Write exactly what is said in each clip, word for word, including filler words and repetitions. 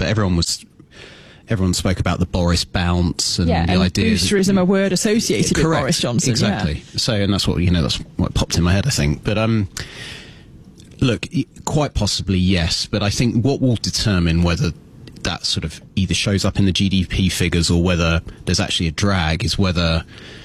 but everyone was everyone spoke about the Boris bounce and yeah, the and idea boosterism, a word associated correct, with Boris Johnson. Exactly. Yeah. So, and that's what you know. That's what popped in my head, I think. But um, look, quite possibly yes. But I think what will determine whether that sort of either shows up in the G D P figures or whether there's actually a drag is whether,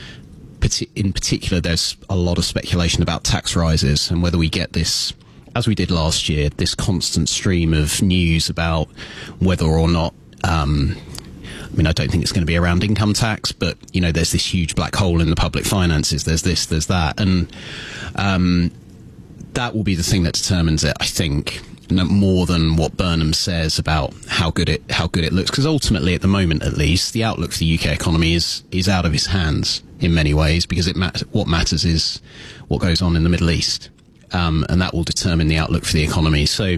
in particular, there's a lot of speculation about tax rises and whether we get this, as we did last year, this constant stream of news about whether or not. Um, I mean, I don't think it's going to be around income tax, but, you know, there's this huge black hole in the public finances. There's this, there's that. And um, that will be the thing that determines it, I think, no more than what Burnham says about how good it how good it looks. Because ultimately, at the moment at least, the outlook for the U K economy is, is out of his hands in many ways, because it mat- what matters is what goes on in the Middle East. Um, and that will determine the outlook for the economy. So,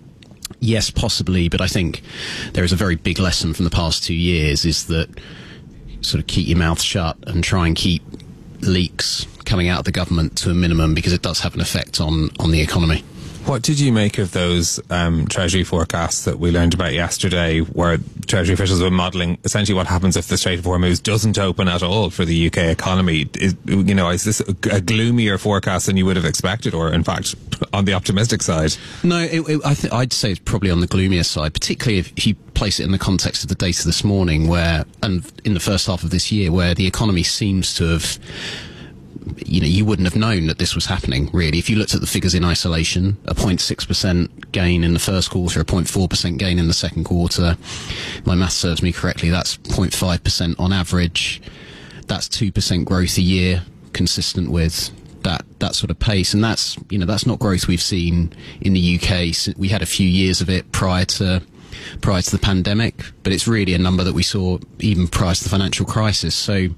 yes, possibly, but I think there is a very big lesson from the past two years is that sort of keep your mouth shut and try and keep leaks coming out of the government to a minimum, because it does have an effect on, on the economy. What did you make of those um, Treasury forecasts that we learned about yesterday, where Treasury officials were modelling essentially what happens if the Strait of Hormuz doesn't open at all for the U K economy? Is, you know, is this a, a gloomier forecast than you would have expected, or in fact on the optimistic side? No, it, it, I th- I'd say it's probably on the gloomier side, particularly if, if you place it in the context of the data this morning, where, and in the first half of this year, where the economy seems to have, you know, you wouldn't have known that this was happening, really. If you looked at the figures in isolation, a zero point six percent gain in the first quarter, a zero point four percent gain in the second quarter. My math serves me correctly, that's zero point five percent on average. That's two percent growth a year, consistent with that, that sort of pace. And that's, you know, that's not growth we've seen in the U K. We had a few years of it prior to prior to the pandemic, but it's really a number that we saw even prior to the financial crisis. So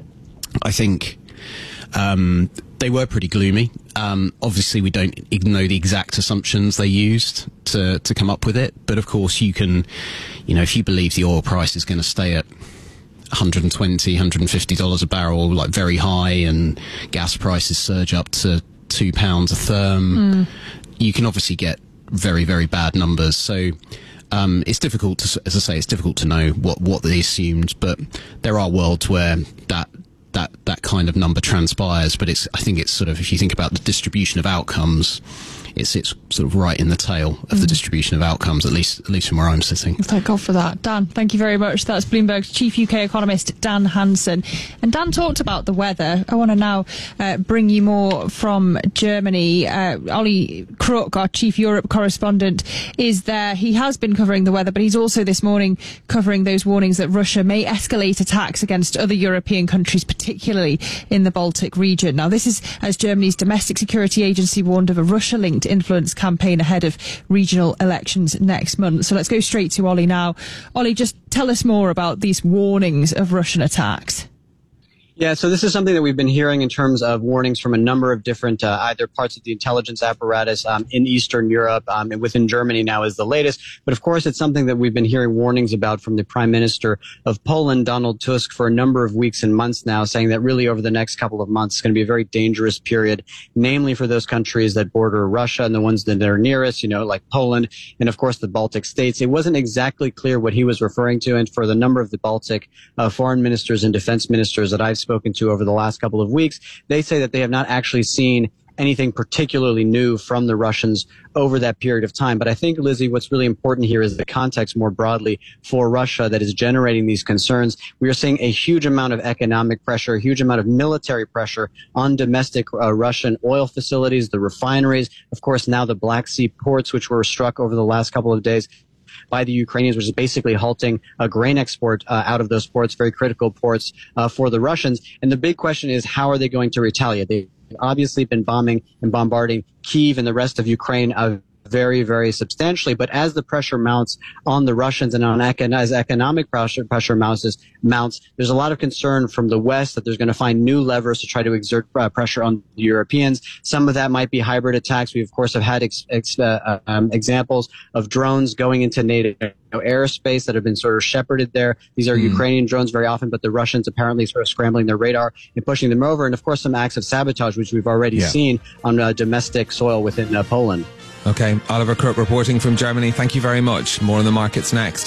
I think Um, they were pretty gloomy. Um, obviously, we don't know the exact assumptions they used to, to come up with it. But of course, you can, you know, if you believe the oil price is going to stay at one hundred twenty, one hundred fifty dollars a barrel, like very high, and gas prices surge up to two pounds a therm, mm. you can obviously get very, very bad numbers. So um, it's difficult to, as I say, it's difficult to know what, what they assumed. But there are worlds where that that that kind of number transpires, but it's I think it's sort of, if you think about the distribution of outcomes, it sits sort of right in the tail of mm. the distribution of outcomes, at least at least from where I'm sitting. Thank God for that. Dan, thank you very much. That's Bloomberg's chief U K economist, Dan Hansen. And Dan talked about the weather. I want to now uh, bring you more from Germany. Uh, Ollie Kruk, our chief Europe correspondent, is there. He has been covering the weather, but he's also this morning covering those warnings that Russia may escalate attacks against other European countries, particularly in the Baltic region. Now, this is as Germany's domestic security agency warned of a Russia-linked influence campaign ahead of regional elections next month. So let's go straight to Ollie now. Ollie, just tell us more about these warnings of Russian attacks. Yeah, so this is something that we've been hearing in terms of warnings from a number of different, uh, either parts of the intelligence apparatus um, in Eastern Europe, um, and within Germany now is the latest. But of course, it's something that we've been hearing warnings about from the Prime Minister of Poland, Donald Tusk, for a number of weeks and months now, saying that really over the next couple of months, it's going to be a very dangerous period, namely for those countries that border Russia and the ones that are nearest, you know, like Poland, and of course the Baltic states. It wasn't exactly clear what he was referring to, and for the number of the Baltic uh, foreign ministers and defense ministers that I've spoken to over the last couple of weeks, they say that they have not actually seen anything particularly new from the Russians over that period of time. But I think, Lizzie, what's really important here is the context more broadly for Russia that is generating these concerns. We are seeing a huge amount of economic pressure, a huge amount of military pressure on domestic uh, Russian oil facilities, the refineries, of course, now the Black Sea ports, which were struck over the last couple of days by the Ukrainians, which is basically halting a grain export uh, out of those ports, very critical ports uh, for the Russians. And the big question is, how are they going to retaliate? They've obviously been bombing and bombarding Kyiv and the rest of Ukraine uh, very, very substantially. But as the pressure mounts on the Russians and on econ- as economic pressure, pressure mounts, mounts, there's a lot of concern from the West that there's going to find new levers to try to exert uh, pressure on the Europeans. Some of that might be hybrid attacks. We, of course, have had ex- ex- uh, um, examples of drones going into NATO airspace that have been sort of shepherded there. These are mm. Ukrainian drones very often, but the Russians apparently sort of scrambling their radar and pushing them over. And, of course, some acts of sabotage, which we've already yeah. seen on uh, domestic soil within uh, Poland. Okay, Oliver Kruk reporting from Germany. Thank you very much. More on the markets next.